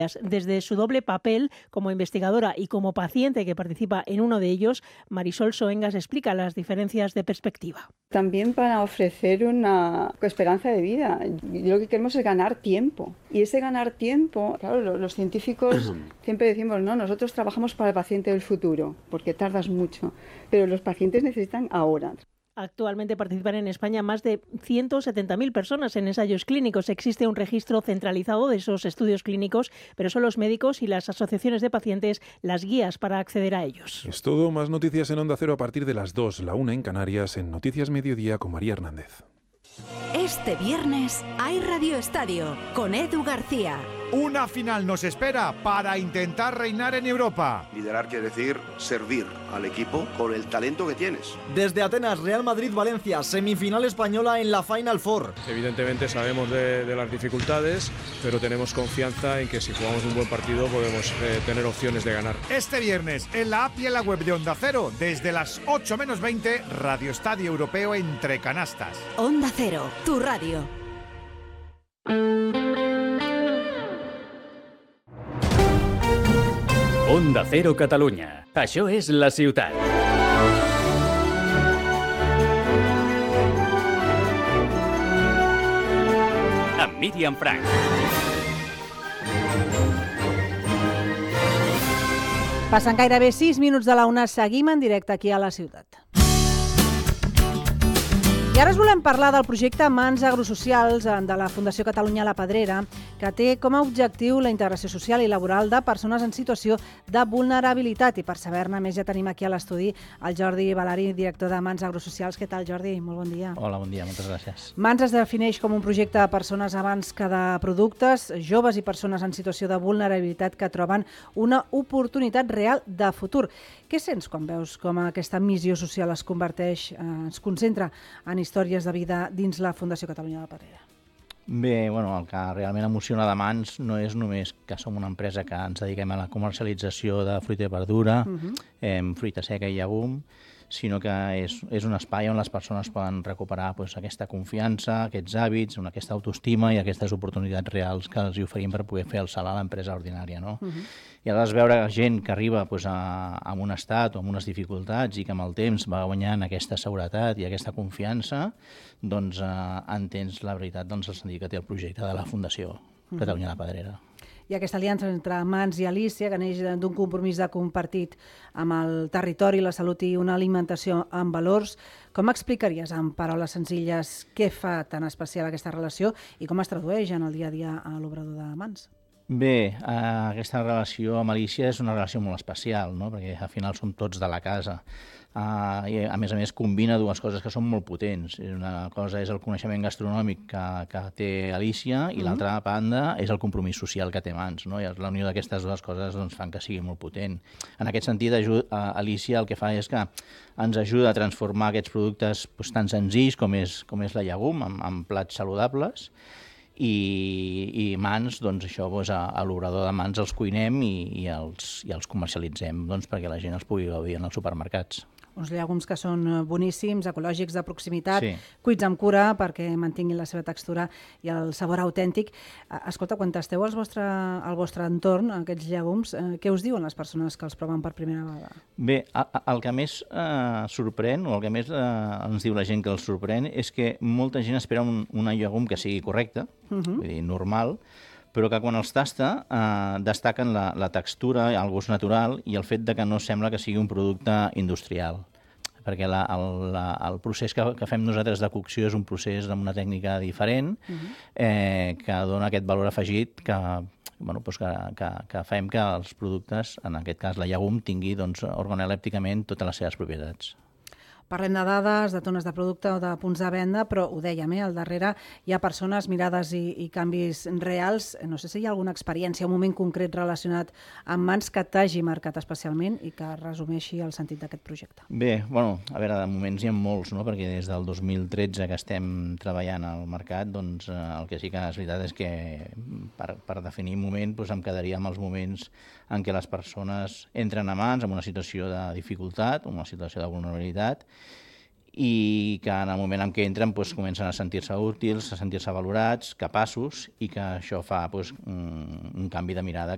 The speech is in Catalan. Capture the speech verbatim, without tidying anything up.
Desde su doble papel como investigadora y como paciente que participa en uno de ellos, Marisol Soengas explica las diferencias de perspectiva. También para ofrecer una esperanza de vida. Lo que queremos es ganar tiempo. Y ese ganar tiempo, claro, los científicos siempre decimos, no, nosotros trabajamos para el paciente del futuro, porque tardas mucho, pero los pacientes necesitan ahora. Actualmente participan en España más de ciento setenta mil personas en ensayos clínicos. Existe un registro centralizado de esos estudios clínicos, pero son los médicos y las asociaciones de pacientes las guías para acceder a ellos. Es todo, más noticias en Onda Cero a partir de las dos, la una en Canarias, en Noticias Mediodía con María Hernández. Este viernes hay Radio Estadio con Edu García. Una final nos espera para intentar reinar en Europa. Liderar quiere decir servir al equipo con el talento que tienes. Desde Atenas, Real Madrid-Valencia, semifinal española en la Final Four. Evidentemente sabemos de, de las dificultades, pero tenemos confianza en que si jugamos un buen partido podemos eh, tener opciones de ganar. Este viernes, en la app y en la web de Onda Cero, desde las ocho menos veinte, Radio Estadio Europeo entre canastas. Onda Cero, tu radio. Onda Cero Catalunya. Això és La Ciutat. Amb Míriam Frank. Passen gairebé sis minuts de la una. Seguim en directe aquí a La Ciutat. I ara us volem parlar del projecte Mans Agrosocials de la Fundació Catalunya La Pedrera, que té com a objectiu la integració social i laboral de persones en situació de vulnerabilitat. I per saber-ne més ja tenim aquí a l'estudi el Jordi Balari, director de Mans Agrosocials. Què tal, Jordi? Molt bon dia. Hola, bon dia, moltes gràcies. Mans es defineix com un projecte de persones abans que de productes, joves i persones en situació de vulnerabilitat que troben una oportunitat real de futur. Què sents quan veus com aquesta missió social es converteix, eh, es concentra en històries de vida dins la Fundació Catalunya La Pedrera? Bé, bueno, el que realment emociona de Mans no és només que som una empresa que ens dediquem a la comercialització de fruita i verdura, uh-huh. eh, fruita seca i llegum, sinó que és, és un espai on les persones poden recuperar pues, aquesta confiança, aquests hàbits, aquesta autoestima i aquestes oportunitats reals que els oferim per poder fer el salt a l'empresa ordinària. No? Uh-huh. I aleshores veure gent que arriba pues, a, a un estat o amb unes dificultats i que amb el temps va guanyant aquesta seguretat i aquesta confiança, doncs eh, entens la veritat, doncs, el sentit que té el projecte de la Fundació Catalunya La Pedrera. I aquesta aliança entre Mans i Alícia, que neix d'un compromís de compartit amb el territori, la salut i una alimentació amb valors. Com explicaries en paraules senzilles què fa tan especial aquesta relació i com es tradueix en el dia a dia a l'obrador de Mans? Bé, eh, aquesta relació amb Alícia és una relació molt especial, no? Perquè al final som tots de la casa. Uh, i a més a més combina dues coses que són molt potents. Una cosa és el coneixement gastronòmic que, que té Alícia i mm-hmm. l'altra banda és el compromís social que té Mans, no? I la unió d'aquestes dues coses doncs, fan que sigui molt potent. En aquest sentit, ajuda, uh, Alícia el que fa és que ens ajuda a transformar aquests productes doncs, tan senzills com és, com és la llegum en, en plats saludables i, i Mans, doncs això, doncs, a, a l'obrador de Mans els cuinem i, i, els, i els comercialitzem doncs, perquè la gent els pugui gaudir en els supermercats. Uns llegums que són boníssims, ecològics, de proximitat, sí. cuits amb cura perquè mantinguin la seva textura i el sabor autèntic. Escolta, quan tasteu al vostre, al vostre entorn aquests llegums, eh, què us diuen les persones que els proven per primera vegada? Bé, el que més eh, sorprèn, o el que més eh, ens diu la gent que els sorprèn, és que molta gent espera un, un llegum que sigui correcte, uh-huh. vull dir, normal, però que quan els tasta eh, destaquen la, la textura, el gust natural i el fet de que no sembla que sigui un producte industrial. Perquè la, el, la, el procés que, que fem nosaltres de cocció és un procés amb una tècnica diferent uh-huh. eh, que dona aquest valor afegit que, bueno, doncs que, que, que fem que els productes, en aquest cas la llegum, tingui doncs, organolèpticament totes les seves propietats. Parlem de dades, de tones de producte o de punts de venda, però ho dèiem, eh? Al darrere hi ha persones, mirades i, i canvis reals. No sé si hi ha alguna experiència, un moment concret relacionat amb Mans que t'hagi marcat especialment i que resumeixi el sentit d'aquest projecte. Bé, bueno, a veure, de moments hi ha molts, no? Perquè des del dos mil tretze que estem treballant al mercat, doncs el que sí que és veritat és que per, per definir un moment doncs, em quedaria amb els moments en què les persones entren a Mans en una situació de dificultat, en una situació de vulnerabilitat, i que en el moment en què entren doncs, comencen a sentir-se útils, a sentir-se valorats, capaços, i que això fa doncs, un, un canvi de mirada